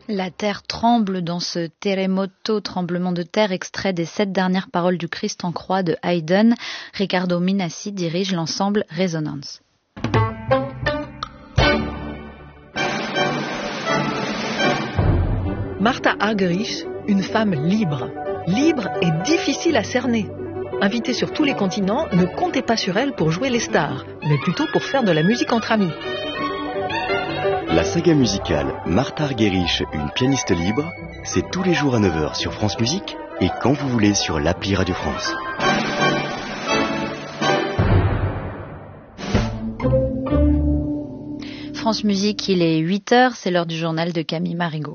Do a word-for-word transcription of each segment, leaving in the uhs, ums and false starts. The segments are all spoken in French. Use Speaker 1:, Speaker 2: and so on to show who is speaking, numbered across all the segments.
Speaker 1: La terre tremble dans ce terremoto, tremblement de terre, extrait des sept dernières paroles du Christ en croix de Haydn. Riccardo Minassi dirige l'ensemble Résonance.
Speaker 2: Martha Argerich, une femme libre. Libre et difficile à cerner. Invitée sur tous les continents, ne comptez pas sur elle pour jouer les stars, mais plutôt pour faire de la musique entre amis.
Speaker 3: La saga musicale Martha Argerich, une pianiste libre, c'est tous les jours à neuf heures sur France Musique et quand vous voulez sur l'appli Radio France.
Speaker 1: France Musique, il est huit heures, c'est l'heure du journal de Camille Marigot.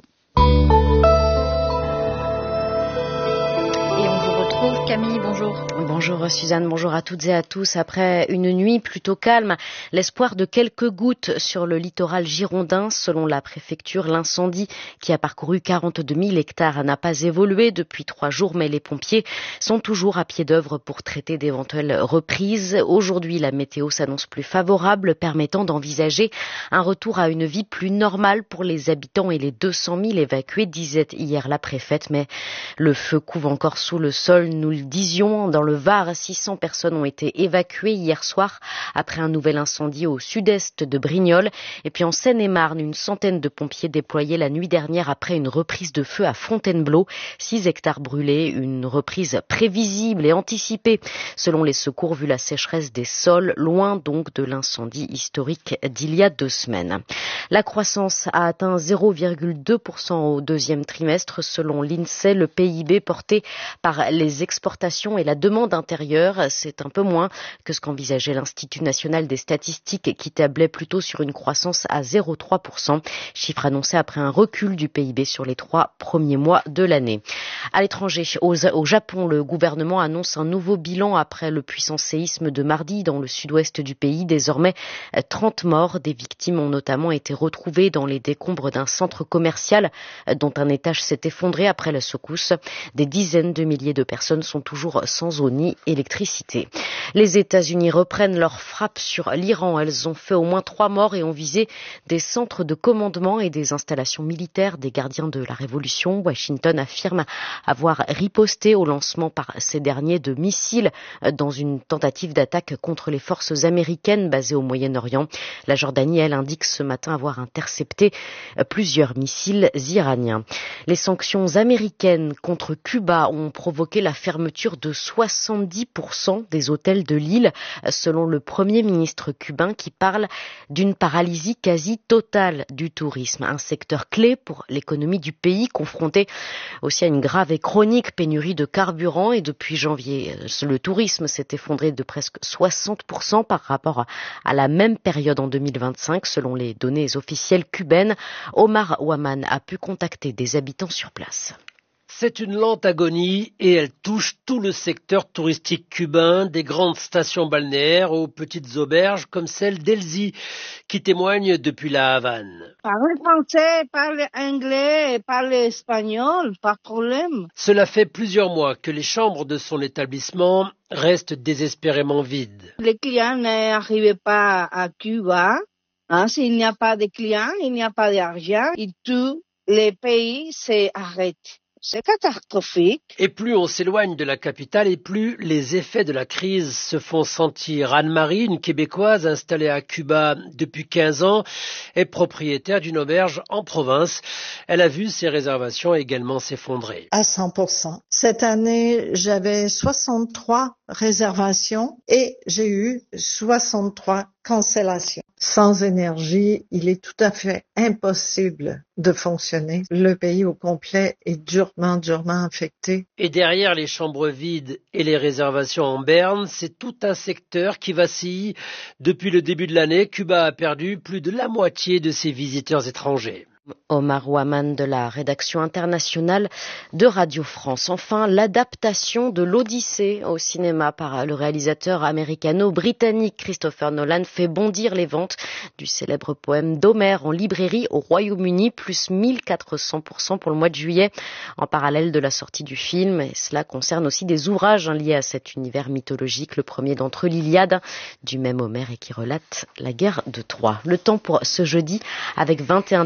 Speaker 1: Camille, bonjour.
Speaker 4: Bonjour Suzanne, bonjour à toutes et à tous. Après une nuit plutôt calme, l'espoir de quelques gouttes sur le littoral girondin. Selon la préfecture, l'incendie qui a parcouru quarante-deux mille hectares n'a pas évolué depuis trois jours, mais les pompiers sont toujours à pied d'œuvre pour traiter d'éventuelles reprises. Aujourd'hui, la météo s'annonce plus favorable, permettant d'envisager un retour à une vie plus normale pour les habitants et les deux cent mille évacués, disait hier la préfète. Mais le feu couve encore sous le sol. Nous le disions, dans le Var, six cents personnes ont été évacuées hier soir après un nouvel incendie au sud-est de Brignoles. Et puis en Seine-et-Marne, une centaine de pompiers déployés la nuit dernière après une reprise de feu à Fontainebleau. Six hectares brûlés, une reprise prévisible et anticipée selon les secours vu la sécheresse des sols, loin donc de l'incendie historique d'il y a deux semaines. La croissance a atteint zéro virgule deux pour cent au deuxième trimestre selon l'INSEE. Le P I B porté par les exportations et la demande intérieure, c'est un peu moins que ce qu'envisageait l'Institut national des statistiques qui tablait plutôt sur une croissance à zéro virgule trois pour cent, chiffre annoncé après un recul du P I B sur les trois premiers mois de l'année. À l'étranger, au, au Japon, le gouvernement annonce un nouveau bilan après le puissant séisme de mardi dans le sud-ouest du pays. Désormais, trente morts. Des victimes ont notamment été retrouvées dans les décombres d'un centre commercial dont un étage s'est effondré après la secousse. Des dizaines de milliers de personnes sont toujours sans eau ni électricité. Les États-Unis reprennent leur frappe sur l'Iran. Elles ont fait au moins trois morts et ont visé des centres de commandement et des installations militaires des gardiens de la Révolution. Washington affirme avoir riposté au lancement par ces derniers de missiles dans une tentative d'attaque contre les forces américaines basées au Moyen-Orient. La Jordanie, elle, indique ce matin avoir intercepté plusieurs missiles iraniens. Les sanctions américaines contre Cuba ont provoqué la fermeture de soixante-dix pour cent des hôtels de l'île, selon le Premier ministre cubain qui parle d'une paralysie quasi totale du tourisme, un secteur clé pour l'économie du pays, confronté aussi à une grave et chronique pénurie de carburant. Et depuis janvier, le tourisme s'est effondré de presque soixante pour cent par rapport à la même période en deux mille vingt-cinq, selon les données officielles cubaines. Omar Ouaman a pu contacter des habitants sur place.
Speaker 5: C'est une lente agonie et elle touche tout le secteur touristique cubain, des grandes stations balnéaires aux petites auberges comme celle d'Elzy, qui témoigne depuis la Havane.
Speaker 6: Parle français, parle anglais, parle espagnol, pas de problème.
Speaker 5: Cela fait plusieurs mois que les chambres de son établissement restent désespérément vides.
Speaker 6: Les clients n'arrivent pas à Cuba. Hein, s'il n'y a pas de clients, il n'y a pas d'argent et tous les pays s'arrêtent. C'est catastrophique.
Speaker 5: Et plus on s'éloigne de la capitale et plus les effets de la crise se font sentir. Anne-Marie, une Québécoise installée à Cuba depuis quinze ans, est propriétaire d'une auberge en province. Elle a vu ses réservations également s'effondrer.
Speaker 7: À cent pour cent. Cette année, j'avais soixante-trois réservations et j'ai eu soixante-trois cancellations. Sans énergie, il est tout à fait impossible de fonctionner. Le pays au complet est durement, durement affecté.
Speaker 5: Et derrière les chambres vides et les réservations en berne, c'est tout un secteur qui vacille. Depuis le début de l'année, Cuba a perdu plus de la moitié de ses visiteurs étrangers.
Speaker 4: Omar Ouaman de la rédaction internationale de Radio France. Enfin, l'adaptation de l'Odyssée au cinéma par le réalisateur américano-britannique Christopher Nolan fait bondir les ventes du célèbre poème d'Homère en librairie au Royaume-Uni, plus mille quatre cents pour cent pour le mois de juillet, en parallèle de la sortie du film. Et cela concerne aussi des ouvrages liés à cet univers mythologique. Le premier d'entre eux, l'Iliade, du même Homère et qui relate la guerre de Troie. Le temps pour ce jeudi avec vingt et un départements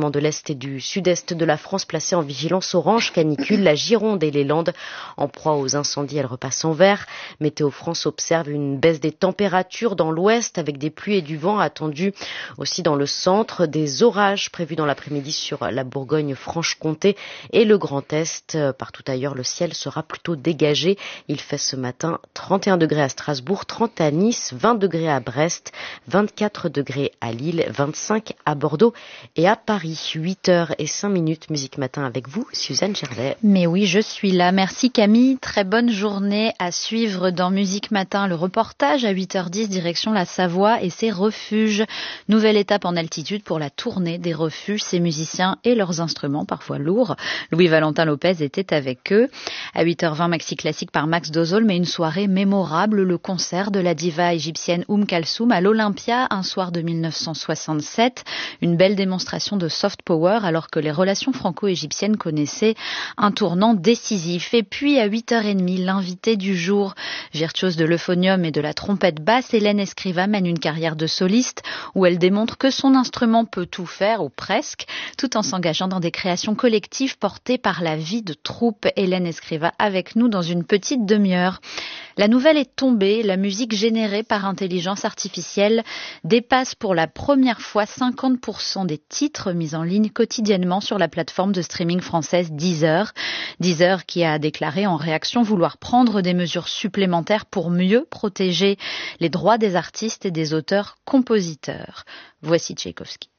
Speaker 4: départements de l'Est et du Sud-Est de la France placés en vigilance orange canicule. La Gironde et les Landes en proie aux incendies, elles repassent en vert. Météo France observe une baisse des températures dans l'Ouest avec des pluies et du vent attendus aussi dans le centre. Des orages prévus dans l'après-midi sur la Bourgogne-Franche-Comté et le Grand Est. Partout ailleurs, le ciel sera plutôt dégagé. Il fait ce matin trente et un degrés à Strasbourg, trente à Nice, vingt degrés à Brest, vingt-quatre degrés à Lille, vingt-cinq à Bordeaux et à Paris. huit heures et cinq minutes, Musique Matin avec vous, Suzanne Gervais.
Speaker 1: Mais oui, je suis là. Merci Camille. Très bonne journée à suivre dans Musique Matin. Le reportage à huit heures dix, direction la Savoie et ses refuges. Nouvelle étape en altitude pour la tournée des refuges, ces musiciens et leurs instruments, parfois lourds. Louis-Valentin Lopez était avec eux. À huit heures vingt, Maxi Classique par Max Dozol, mais une soirée mémorable, le concert de la diva égyptienne Oum Kalsoum à l'Olympia, un soir de mille neuf cent soixante-sept. Une belle démonstration de soft power alors que les relations franco-égyptiennes connaissaient un tournant décisif. Et puis à huit heures trente, l'invité du jour, virtuose de l'euphonium et de la trompette basse, Hélène Escriva mène une carrière de soliste où elle démontre que son instrument peut tout faire, ou presque, tout en s'engageant dans des créations collectives portées par la vie de troupe. Hélène Escriva avec nous dans une petite demi-heure. La nouvelle est tombée, la musique générée par intelligence artificielle dépasse pour la première fois cinquante pour cent des titres mis en ligne quotidiennement sur la plateforme de streaming française Deezer. Deezer qui a déclaré en réaction vouloir prendre des mesures supplémentaires pour mieux protéger les droits des artistes et des auteurs-compositeurs. Voici Tchaïkovski.